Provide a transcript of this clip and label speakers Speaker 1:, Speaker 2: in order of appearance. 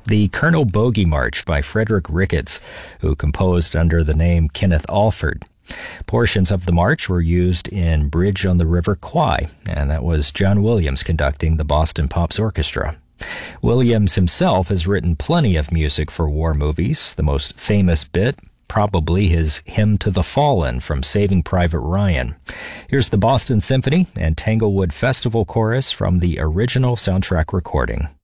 Speaker 1: the Colonel Bogey March by Frederick Ricketts, who composed under the name Kenneth Alford. Portions of the march were used in Bridge on the River Kwai, and that was John Williams conducting the Boston Pops Orchestra. Williams himself has written plenty of music for war movies, the most famous bit probably his Hymn to the Fallen from Saving Private Ryan. Here's the Boston Symphony and Tanglewood Festival Chorus from the original soundtrack recording.